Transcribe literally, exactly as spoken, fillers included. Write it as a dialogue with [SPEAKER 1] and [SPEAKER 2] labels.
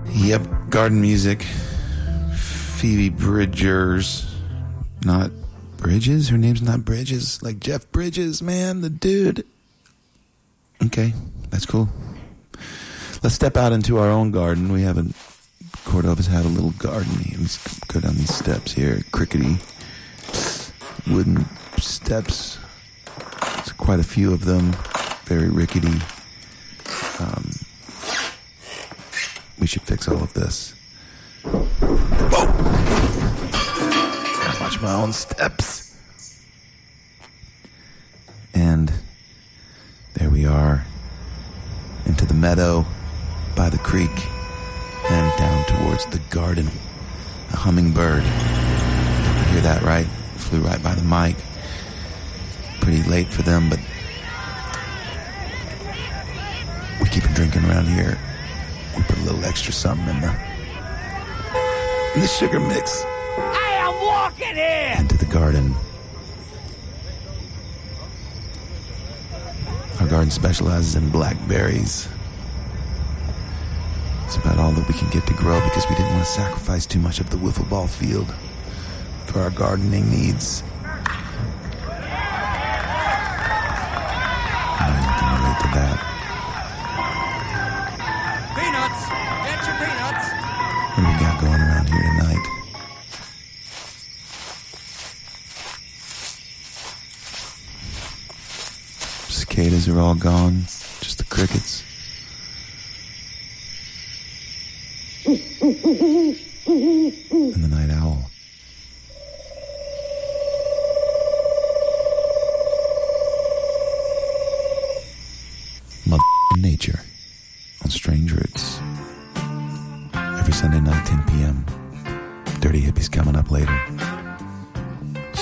[SPEAKER 1] Yep, garden music. Phoebe Bridgers. Not Bridges? Her name's not Bridges. Like Jeff Bridges, man, the dude. Okay, that's cool. Let's step out into our own garden. We haven't... Cordova's had a little garden. Let's go down these steps here. Crickety wooden steps. There's quite a few of them. Very rickety. Um, we should fix all of this. Whoa! I watch my own steps. And there we are. Into the meadow by the creek and down towards the garden. A hummingbird. You hear that, right? Flew right by the mic. Pretty late for them, but we keep them drinking around here. We put a little extra something in the in the sugar mix.
[SPEAKER 2] I am walking here!
[SPEAKER 1] Into the garden. Our garden specializes in blackberries. It's about all that we can get to grow because we didn't want to sacrifice too much of the wiffle ball field for our gardening needs. I know you can relate to that.
[SPEAKER 2] Peanuts! Get your peanuts!
[SPEAKER 1] What do we got going around here tonight? Cicadas are all gone. Just the crickets. And the night owl. Mother nature on Strange Roots. Every Sunday night, ten p.m. Dirty Hippies coming up later.